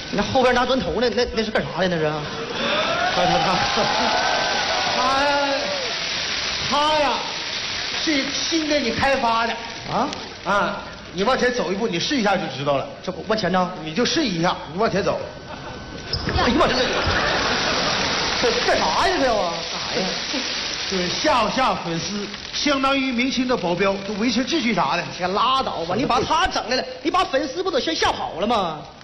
那后边拿砖头呢？那是干啥的？那是？ 他呀，是新给你开发的啊！ 你往前走一步，你试一下就知道了。 这往前呢？ 你就试一下，你往前走。 哎呀妈，这干啥呀？这要啊？干啥呀？ 就是吓粉丝，相当于明星的保镖，就维持秩序啥的。 先拉倒吧！你把他整来了，你把粉丝不都先吓跑了吗？